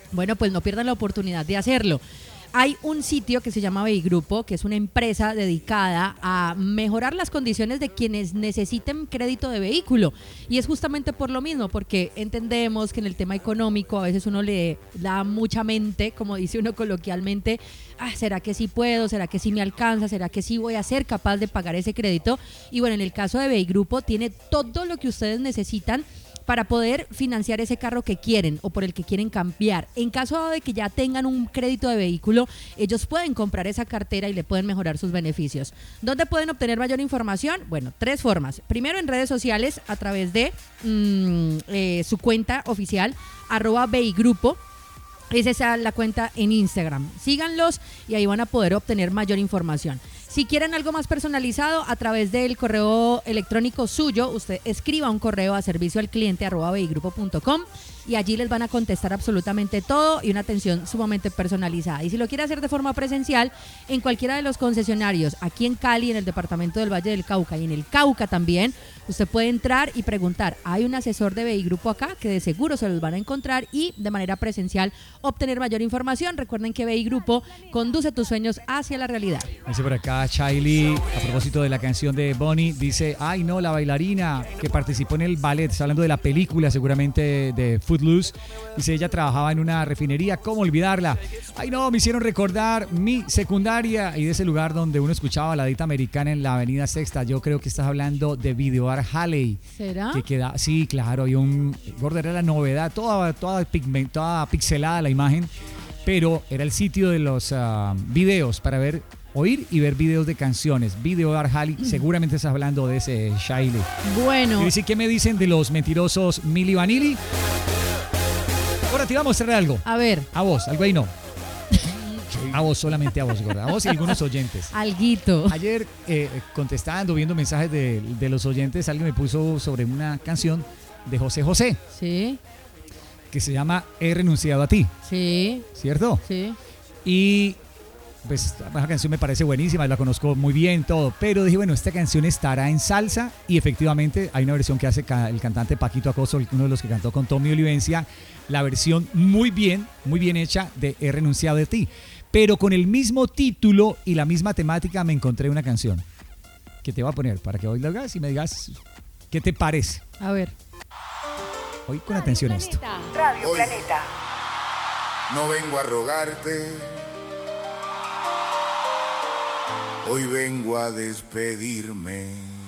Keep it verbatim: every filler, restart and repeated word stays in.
Bueno, pues no pierdan la oportunidad de hacerlo. Hay un sitio que se llama Beigrupo, que es una empresa dedicada a mejorar las condiciones de quienes necesiten crédito de vehículo. Y es justamente por lo mismo, porque entendemos que en el tema económico a veces uno le da mucha mente, como dice uno coloquialmente, ah, ¿será que sí puedo? ¿Será que sí me alcanza? ¿Será que sí voy a ser capaz de pagar ese crédito? Y bueno, en el caso de Beigrupo tiene todo lo que ustedes necesitan para poder financiar ese carro que quieren o por el que quieren cambiar. En caso de que ya tengan un crédito de vehículo, ellos pueden comprar esa cartera y le pueden mejorar sus beneficios. ¿Dónde pueden obtener mayor información? Bueno, tres formas. Primero, en redes sociales, a través de mmm, eh, su cuenta oficial, arroba Beigrupo. Esa es la cuenta en Instagram. Síganlos y ahí van a poder obtener mayor información. Si quieren algo más personalizado, a través del correo electrónico suyo, usted escriba un correo a servicio al cliente arroba beigrupo punto com y allí les van a contestar absolutamente todo y una atención sumamente personalizada. Y si lo quiere hacer de forma presencial, en cualquiera de los concesionarios, aquí en Cali, en el departamento del Valle del Cauca y en el Cauca también, usted puede entrar y preguntar. Hay un asesor de Beigrupo acá que de seguro se los van a encontrar y de manera presencial obtener mayor información. Recuerden que Beigrupo conduce tus sueños hacia la realidad. Dice por acá Chailey, a propósito de la canción de Bonnie, dice, ay no, la bailarina que participó en el ballet, está hablando de la película seguramente de Footloose, dice, ella trabajaba en una refinería, ¿cómo olvidarla? Ay no, me hicieron recordar mi secundaria y de ese lugar donde uno escuchaba baladita americana en la avenida Sexta. Yo creo que estás hablando de Videobar Halley. ¿Será? Que queda, sí, claro, y un, gordo, era la novedad, toda, toda, pigment, toda pixelada la imagen, pero era el sitio de los uh, videos para ver, oír y ver videos de canciones. Video Bar Halley, mm. seguramente estás hablando de ese Shailey. Bueno. Y dice, ¿qué me dicen de los mentirosos Milli Vanilli? Ahora te vamos a mostrar algo. A ver. A vos, algo ahí no. A vos, solamente a vos, gorda. A vos y algunos oyentes. Alguito. Ayer, eh, contestando, viendo mensajes de, de los oyentes, alguien me puso sobre una canción de José José. Sí. Que se llama He renunciado a ti. Sí. ¿Cierto? Sí. Y pues esa canción me parece buenísima, la conozco muy bien, todo. Pero dije, bueno, esta canción estará en salsa. Y efectivamente hay una versión que hace el cantante Paquito Acoso, uno de los que cantó con Tommy Olivencia. La versión muy bien, muy bien hecha de He renunciado a ti. Pero con el mismo título y la misma temática me encontré una canción que te voy a poner para que hoy lo hagas y me digas qué te parece. A ver. Hoy con atención a esto. Radio Planeta. No vengo a rogarte. Hoy vengo a despedirme.